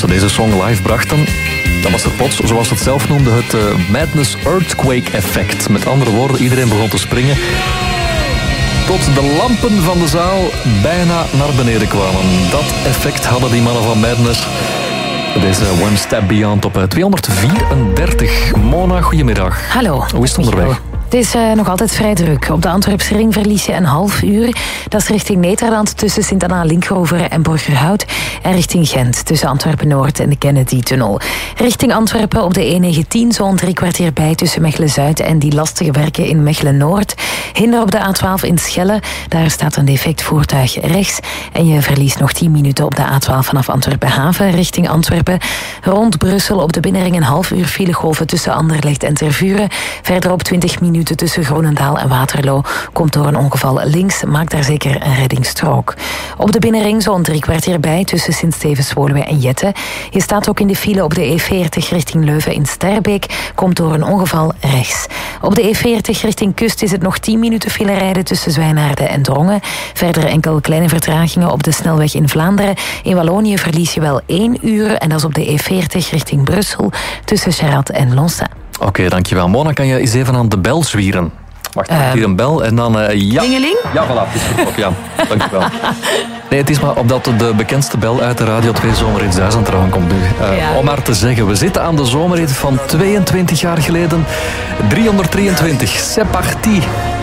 ze deze song live brachten, dan was er plots, zoals ze het zelf noemde, het Madness Earthquake effect. Met andere woorden, iedereen begon te springen, tot de lampen van de zaal bijna naar beneden kwamen. Dat effect hadden die mannen van Madness. Deze One Step Beyond op 234. Mona, goedemiddag. Hallo. Hoe is het onderweg? Het is nog altijd vrij druk. Op de Antwerpse ring verlies je een half uur. Dat is richting Nederland tussen Sint-Anna-Linkhoven en Borgerhout. En richting Gent tussen Antwerpen-Noord en de Kennedy-tunnel. Richting Antwerpen op de E19 zo'n 3 kwartier bij tussen Mechelen-Zuid en die lastige werken in Mechelen-Noord. Hinder op de A12 in Schelle. Daar staat een defect voertuig rechts. En je verliest nog 10 minuten op de A12 vanaf Antwerpen-Haven richting Antwerpen. Rond Brussel op de binnenring een half uur filegolven tussen Anderlecht en Tervuren. Verderop 20 minuten tussen Gronendaal en Waterloo. Komt door een ongeval links, maakt daar zeker een reddingsstrook. Op de binnenring zo'n 3 kwartier bij tussen Sint-Stevens-Woluwe en Jette. Je staat ook in de file op de E40 richting Leuven in Sterbeek. Komt door een ongeval rechts. Op de E40 richting Kust is het nog 10 minuten file rijden tussen Zwijnaarden en Drongen. Verder enkel kleine vertragingen op de snelweg in Vlaanderen. In Wallonië verlies je wel 1 uur en dat is op de E40 richting Brussel tussen Charrat en Lonsa. Oké, dankjewel. Mona, kan je eens even aan de bel zwieren? Wacht, hier een bel en dan... ja. Dingeling? Ja, voilà. Het is goed op, ja. Dankjewel. Nee, het is maar opdat de bekendste bel uit de Radio 2 Zomerhits 1000 eraan komt nu. Om maar te zeggen, we zitten aan de zomerhit van 22 jaar geleden. 323. C'est parti.